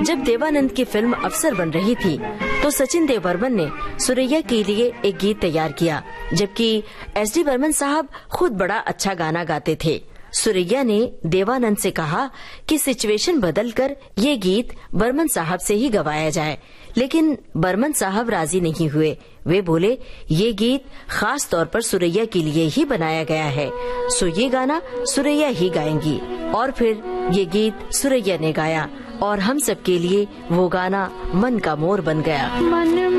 जब देवानंद की फिल्म अफसर बन रही थी तो सचिन देव बर्मन ने सुरैया के लिए एक गीत तैयार किया, जबकि एस.डी. बर्मन साहब खुद बड़ा अच्छा गाना गाते थे। सुरैया ने देवानंद से कहा कि सिचुएशन बदलकर ये गीत बर्मन साहब से ही गवाया जाए, लेकिन बर्मन साहब राजी नहीं हुए। वे बोले ये गीत खास तौर पर सुरैया के लिए ही बनाया गया है, सो ये गाना सुरैया ही गाएंगी। और फिर ये गीत सुरैया ने गाया और हम सब के लिए वो गाना मन का मोर बन गया।